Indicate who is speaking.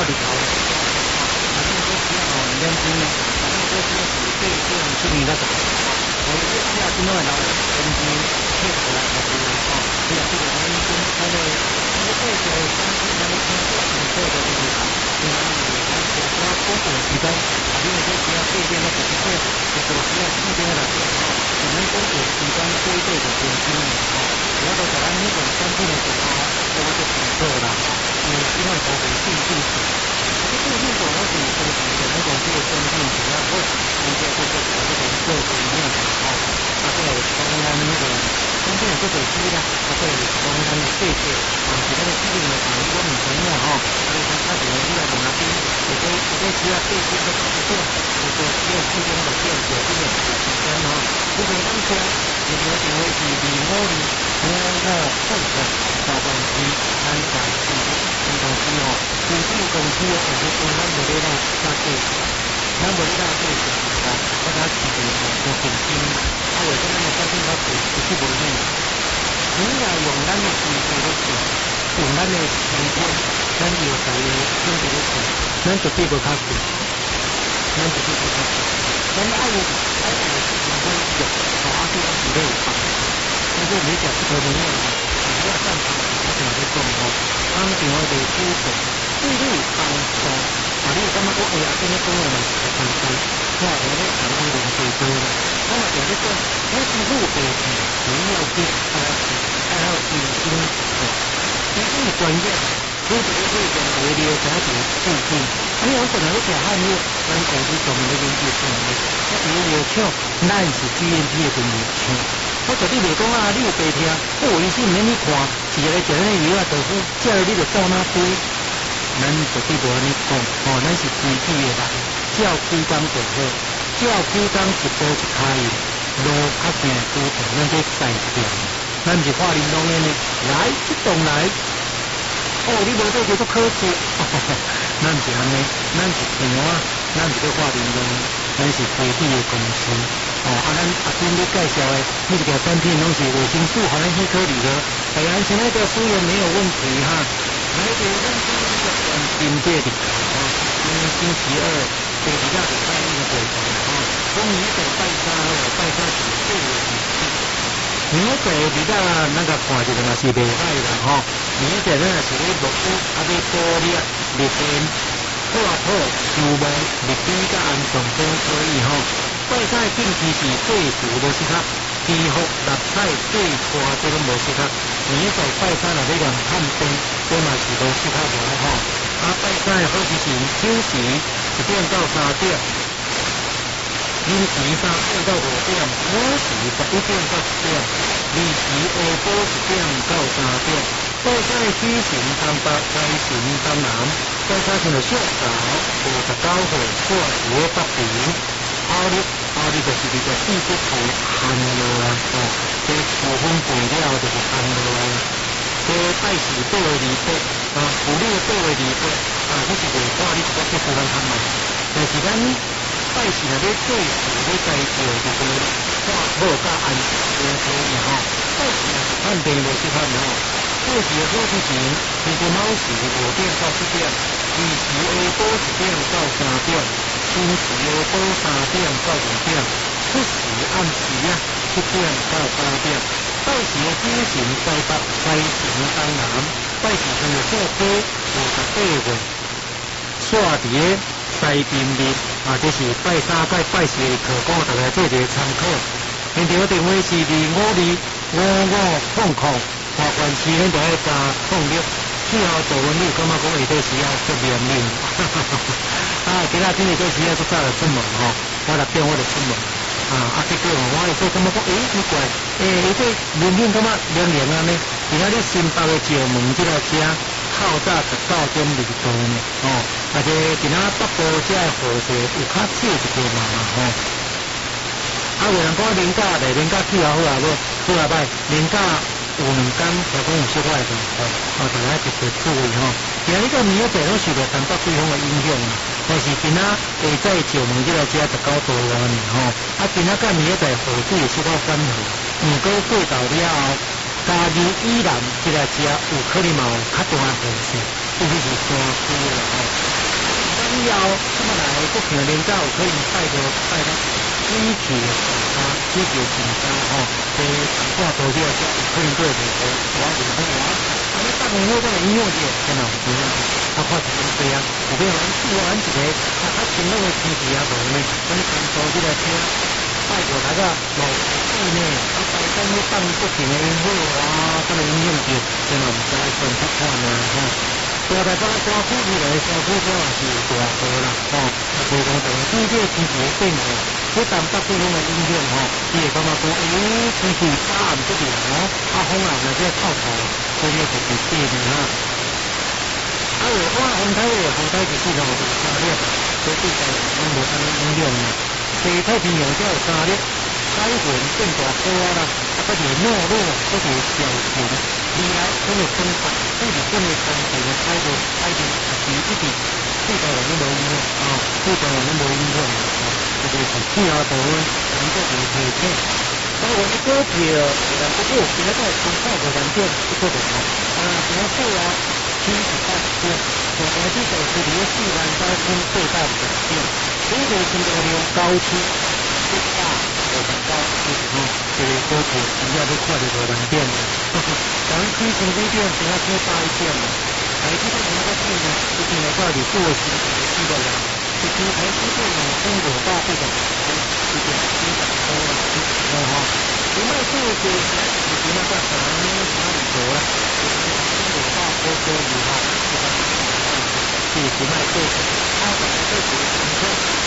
Speaker 1: 里头，反正都需要两斤呢，反正都需要这样处理那个。我们需要今天来两斤配合来考虑啊，这个两斤它的这个相对来说很多的这个因为它公共机关，因为这需要对电那个这个需要这边来说哈，我们公共机关对这个中心啊，主要都在咱那个商品的时候，我就挺多啦，因为希望都会进步。这个入口那里的那种这个中心主要会参加这个各种一样的哈，它会有当然那个中间有个手机啦，它会有当然的谢谢啊，其他的基本的啊，如果你朋友哈，所以它比如需要哪边，有需要对这个不错，有需要这边的店有这个时间哈，如果当下你了解为是5里5后的小关系，咱在公司哦，附近公司哦，就是咱无咧来加价，咱无咧来加价哦，大家记住哦，要平均，啊，为咱的产品较贵，就是无呢。你若用咱的技术咧做，用咱的成本，咱药材的品质咧做，咱绝对无较贵，咱绝对无较贵。咱爱有成本有，好啊，对咱是咧有帮助。但是你讲这个能量哦，不要上场，我怎么在讲哦？当前我哋基础对你帮助，啊，你感觉我哎呀，今日讲的嘛是帮助，我话我咧谈安人最多啦。我嘛就咧讲，我是路白皮，你要去还要用心做，你这么专业，你这个会讲为了家庭附近，你有可能会讲汉语，咱公司专门咧研究出来的，我比如药厂，咱是 GMP 的跟药厂。我绝对袂讲啊！你有白听，我有医生免你看，一个食那药啊，豆腐，食了你就走哪堆。咱绝对无安尼讲，哦，咱是规矩的人，照规纲做好，照规纲一步一脚印，路较行拄着，咱这改变。咱毋是花玲珑的呢，来这栋来，哦，你无做就做可惜，咱毋是安尼，咱是平啊，咱毋是花玲珑，咱是规矩的公司。哦，咱阿公咧介绍的，每一个产品拢是维生素含希克里的，当然现在的输液没有问题哈。来这咱今天这个金这里啊，今天星期二，这比较礼拜一的回程啊，终于等拜三了，拜三是最有底气。你这比较那个看起来嘛是袂歹啦哈，你这咱也是咧木屋啊，咧玻璃啊，立边破树木立边甲安全都可以哈。拜三的定期是最熟的时刻，几乎六彩最花这种无时刻。你在拜三内底人探灯，这嘛是无时刻无吼。啊，拜三的好时辰，休息1点到3点，饮时3点到5点，午时11点到10点，日时下晡1点到3点。拜三的举行东北，拜神东南。拜三是就上早59岁，过时的北平。后日就是这个四节土旱落啊，哦，这土风过了就是旱落啊。这拜四8月28啊，旧历8月28啊，你是袂看，你是要去湖南看嘛。但是咱拜四内底最时咧该做就是看好甲安全都可以吼。拜四也是看病无适合吼。拜四的好时辰，就是卯时5点到7点，日时下晡1点到3点。申时下晡3点到5点，出时暗时7点到8点。拜时的举行台北，拜神东南。拜时生的过火58月，煞伫个西平日啊，这是拜三甲拜四的课纲，大家做一个参考。现场的电话是255500，花冠市恁就爱加06。气候大温你感觉讲下底时啊足凉凉，啊，今仔天下底时啊足早就出门吼，我6点我就出门，啊，结果我下底感觉讲，奇怪，下底冷冷感觉凉凉啊呢，今仔日新北的石门这个车透早19.2度呢，哦，而且今仔北部这个雨势有较少一点嘛吼，啊，有人讲年假来年假气候好啊无，好啊歹，年假。有2天才讲有小可的状况，大家特别注意吼。今日个明仔载拢受到东北季风的影响，但是今仔下早石门这个只19度外呢吼，啊今仔甲明仔载雨水会小可反复，毋过过到了后，加入以南这个只有可能嘛有较大的雨势， 这就是山区了吼。咱以后这么来，国庆连假有可以带到水去啊，这就紧张吼。这长假多了，才有可能做着好玩就好玩。啊，你大朋友这个应用者，真系唔少啊。啊，看是咁多啊，有咩玩试玩一个，啊，较新那个天气啊，无呢，咱当初这个听。拜过来个老师呢，啊，大家要放不停的烟火啊，这个应用者，真系唔使选择看啊，吼。大概把花富裕来消费者也是有大多啦，吼。啊，所以讲从世界天气的变化，不但北部拢会影响吼，伊会感觉讲，天气差唔不凉哦，啊，风啊那个透透，所以就是变的哈。啊，有我风台就是讲有沙粒，所以对台湾拢无啥物影响啦。西太平洋才有沙粒，海云变大波啦，啊，搁是落落，搁是小群，未来可能风大，所以这个当地的海面是一直对台湾拢无影响啊，对台湾拢无影响啊，这个是气候台湾全国的特点。台湾的股票，但不过现在参考的软件不错的啊，比方说啊，78%，大概至少是4万9,400点。这个程度量高出150%，就是说，这个股票真正要看到无难点的，咱开成绩点比较多大一点嘛。台积电那个点呢，就是来到底做形成的基本上，就是台积电呢，中国大部分是点生产多了，哈。另外做些就是那个啥呢，啥里头啦，就是中国大波多以后，就是卖做，它本来就是情况。